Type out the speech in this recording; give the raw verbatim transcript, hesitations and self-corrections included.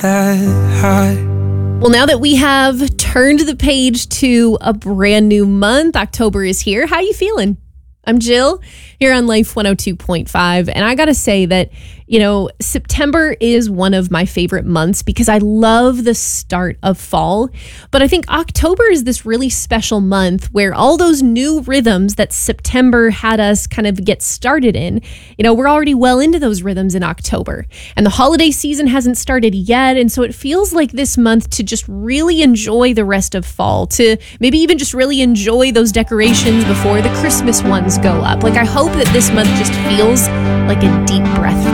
that high. Well, now that we have turned the page to a brand new month, October is here. How you feeling? I'm Jill here on Life one oh two point five. And I got to say that, you know, September is one of my favorite months because I love the start of fall. But I think October is this really special month where all those new rhythms that September had us kind of get started in, you know, we're already well into those rhythms in October. And the holiday season hasn't started yet. And so it feels like this month to just really enjoy the rest of fall, to maybe even just really enjoy those decorations before the Christmas ones go up. Like, I hope that this month just feels like a deep breath for